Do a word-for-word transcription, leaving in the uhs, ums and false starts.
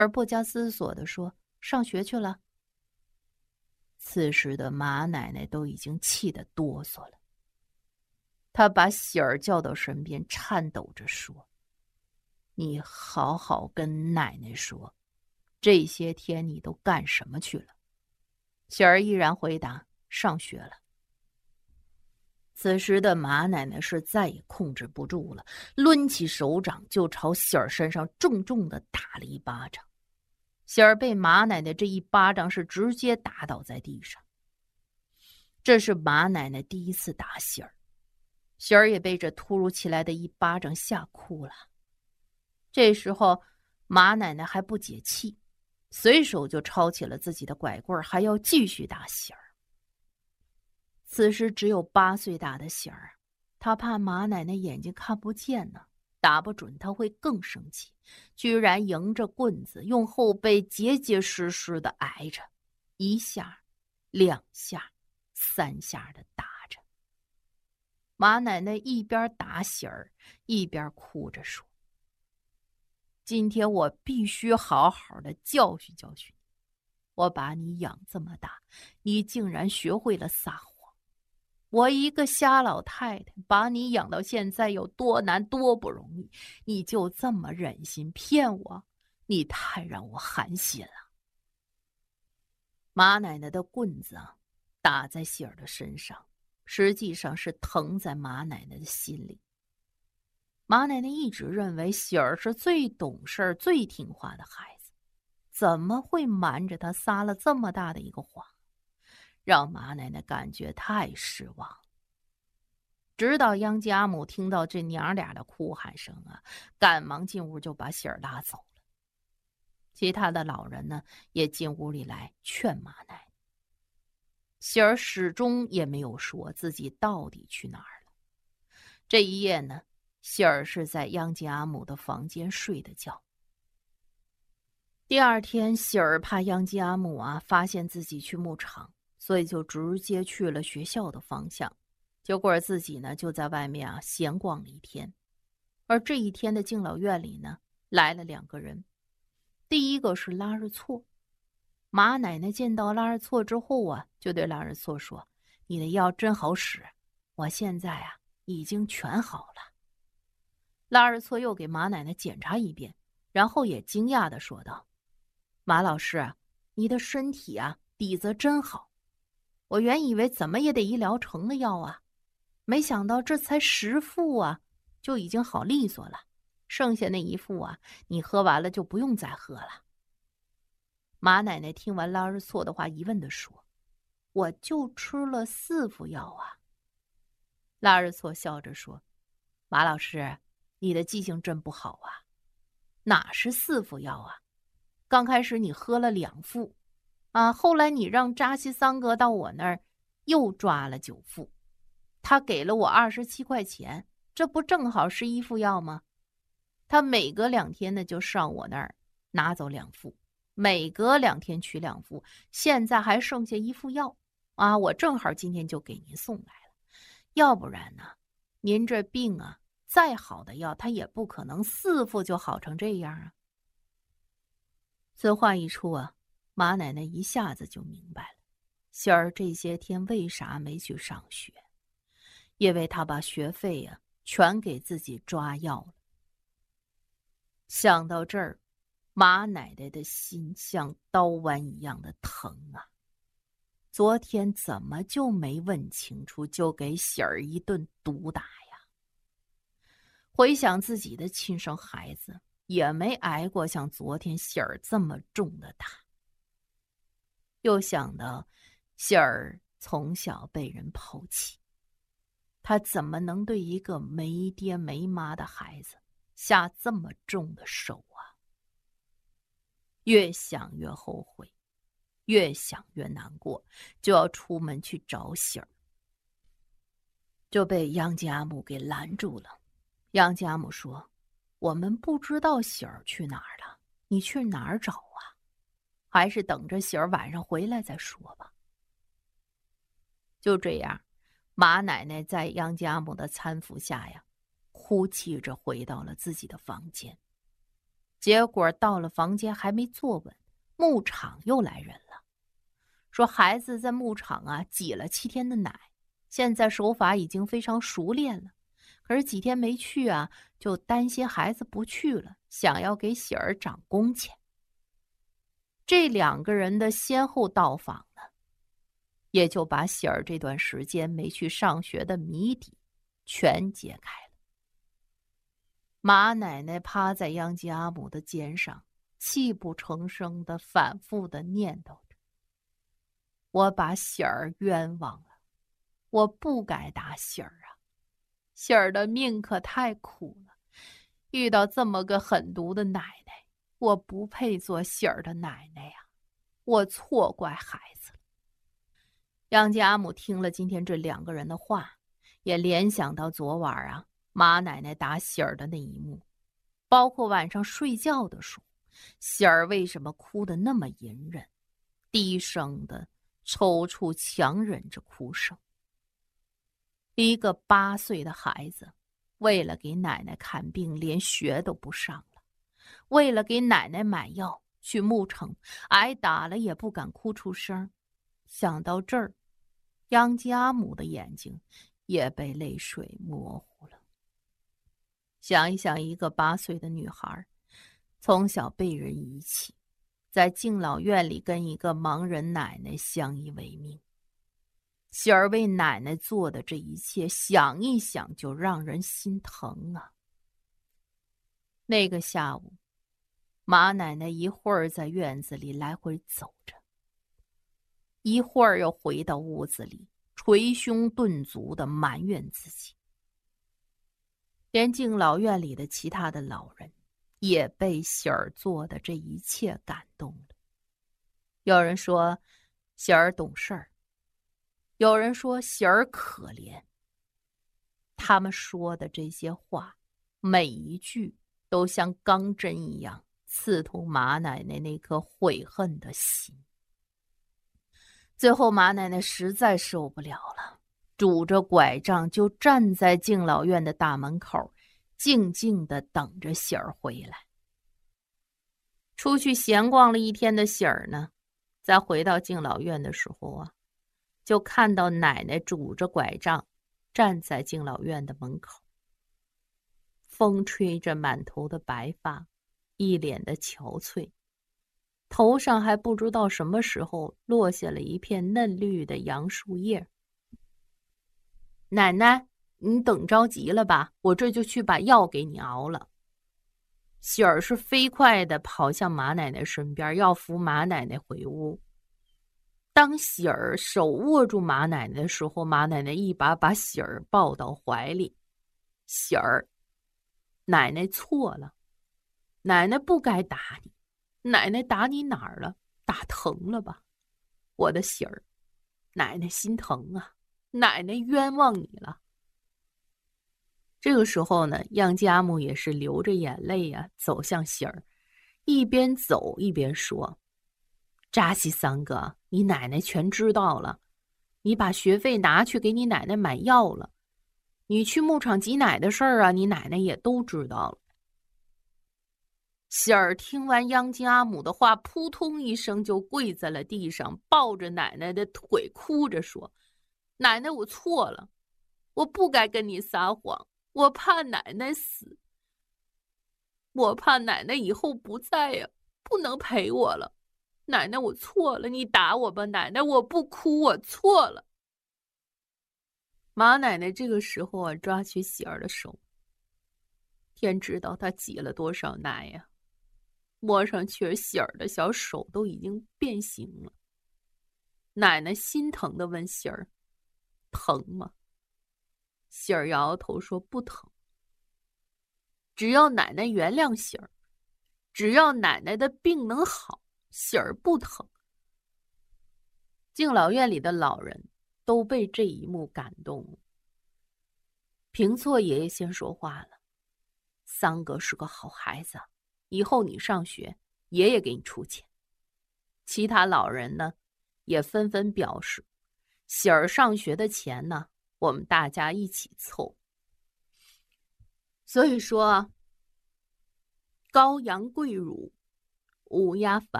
而不加思索地说：“上学去了。”此时的马奶奶都已经气得哆嗦了，她把喜儿叫到身边，颤抖着说：“你好好跟奶奶说，这些天你都干什么去了？”喜儿依然回答：“上学了。”此时的马奶奶是再也控制不住了，抡起手掌就朝喜儿身上重重的打了一巴掌。喜儿被马奶奶这一巴掌是直接打倒在地上。这是马奶奶第一次打喜儿，喜儿也被这突如其来的一巴掌吓哭了。这时候马奶奶还不解气，随手就抄起了自己的拐棍，还要继续打喜儿。此时只有八岁大的喜儿，他怕马奶奶眼睛看不见呢，打不准他会更生气，居然迎着棍子用后背结结实实的挨着，一下两下三下的打着。马奶奶一边打喜儿一边哭着说：“今天我必须好好的教训教训你，我把你养这么大，你竟然学会了撒谎。我一个瞎老太太把你养到现在有多难多不容易，你就这么忍心骗我？你太让我寒心了。”马奶奶的棍子啊，打在喜儿的身上，实际上是疼在马奶奶的心里。马奶奶一直认为喜儿是最懂事最听话的孩子，怎么会瞒着她撒了这么大的一个谎，让马奶奶感觉太失望了。直到央家母听到这娘俩的哭喊声啊，赶忙进屋就把喜儿拉走了。其他的老人呢，也进屋里来劝马奶奶。喜儿始终也没有说自己到底去哪儿了。这一夜呢，喜儿是在央家母的房间睡的觉。第二天，喜儿怕央家母啊发现自己去牧场，所以就直接去了学校的方向。结果自己呢就在外面啊闲逛了一天。而这一天的敬老院里呢，来了两个人。第一个是拉日错。马奶奶见到拉日错之后啊，就对拉日错说：“你的药真好使，我现在啊已经全好了。”拉日错又给马奶奶检查一遍，然后也惊讶地说道：“马老师，你的身体啊底子真好，我原以为怎么也得一疗程的药啊，没想到这才十副啊，就已经好利索了。剩下那一副啊，你喝完了就不用再喝了。”马奶奶听完拉日错的话，疑问地说：“我就吃了四副药啊。”拉日错笑着说：“马老师，你的记性真不好啊，哪是四副药啊？刚开始你喝了两副啊，后来你让扎西桑格到我那儿又抓了九副，他给了我二十七块钱，这不正好是一副药吗？他每隔两天呢就上我那儿拿走两副，每隔两天取两副，现在还剩下一副药啊，我正好今天就给您送来了。要不然呢，您这病啊，再好的药，它也不可能四副就好成这样啊。”此话一出啊，马奶奶一下子就明白了，喜儿这些天为啥没去上学，因为她把学费啊全给自己抓药了。想到这儿，马奶奶的心像刀剜一样的疼啊！昨天怎么就没问清楚，就给喜儿一顿毒打呀？回想自己的亲生孩子，也没挨过像昨天喜儿这么重的打。又想到喜儿从小被人抛弃，他怎么能对一个没爹没妈的孩子下这么重的手啊？越想越后悔，越想越难过，就要出门去找喜儿，就被杨家母给拦住了。杨家母说：“我们不知道喜儿去哪儿了，你去哪儿找啊？还是等着喜儿晚上回来再说吧。”就这样，马奶奶在杨家母的搀扶下呀，哭泣着回到了自己的房间。 结果到了房间还没坐稳，牧场又来人了，说孩子在牧场啊挤了七天的奶，现在手法已经非常熟练了，可是几天没去啊，就担心孩子不去了，想要给喜儿涨工钱。这两个人的先后到访呢，也就把喜儿这段时间没去上学的谜底全揭开了。马奶奶趴在央吉阿姆的肩上，泣不成声的反复的念叨着：我把喜儿冤枉了，我不该打喜儿啊，喜儿的命可太苦了，遇到这么个狠毒的奶奶，我不配做喜儿的奶奶呀，我错怪孩子了。央吉阿姆听了今天这两个人的话，也联想到昨晚啊马奶奶打喜儿的那一幕，包括晚上睡觉的时候，喜儿为什么哭得那么隐忍，低声的抽搐，强忍着哭声。一个八岁的孩子，为了给奶奶看病，连学都不上了；为了给奶奶买药，去牧场挨打了也不敢哭出声。想到这儿，央吉阿姆的眼睛也被泪水模糊了。想一想，一个八岁的女孩，从小被人遗弃，在敬老院里跟一个盲人奶奶相依为命。喜儿为奶奶做的这一切，想一想就让人心疼啊。那个下午，马奶奶一会儿在院子里来回走着，一会儿又回到屋子里，捶胸顿足地埋怨自己。连敬老院里的其他的老人也被喜儿做的这一切感动了。有人说喜儿懂事儿，有人说喜儿可怜。他们说的这些话，每一句都像钢针一样刺痛马奶奶那颗悔恨的心。最后马奶奶实在受不了了，拄着拐杖就站在敬老院的大门口，静静地等着喜儿回来。出去闲逛了一天的喜儿呢，在回到敬老院的时候啊，就看到奶奶拄着拐杖站在敬老院的门口，风吹着满头的白发，一脸的憔悴，头上还不知道什么时候落下了一片嫩绿的杨树叶。奶奶，你等着急了吧，我这就去把药给你熬了。喜儿是飞快地跑向马奶奶身边，要扶马奶奶回屋。当喜儿手握住马奶奶的时候，马奶奶一把把喜儿抱到怀里。喜儿，奶奶错了，奶奶不该打你，奶奶打你哪儿了？打疼了吧？我的喜儿，奶奶心疼啊，奶奶冤枉你了。这个时候呢，央吉阿姆也是流着眼泪呀、啊，走向喜儿，一边走一边说：扎西三哥，你奶奶全知道了，你把学费拿去给你奶奶买药了，你去牧场挤奶的事儿啊，你奶奶也都知道了。喜儿听完央吉阿姆的话，扑通一声就跪在了地上，抱着奶奶的腿哭着说：奶奶，我错了，我不该跟你撒谎，我怕奶奶死，我怕奶奶以后不在呀，不能陪我了。奶奶，我错了，你打我吧，奶奶，我不哭，我错了。马奶奶这个时候啊，抓起喜儿的手，天知道她挤了多少奶呀，摸上去喜儿的小手都已经变形了。奶奶心疼地问喜儿：疼吗？喜儿摇摇头说：不疼。只要奶奶原谅喜儿，只要奶奶的病能好，喜儿不疼。敬老院里的老人都被这一幕感动了。平措爷爷先说话了：三哥是个好孩子，以后你上学，爷爷给你出钱。其他老人呢，也纷纷表示：喜儿上学的钱呢，我们大家一起凑。所以说， 羔羊跪乳，乌鸦反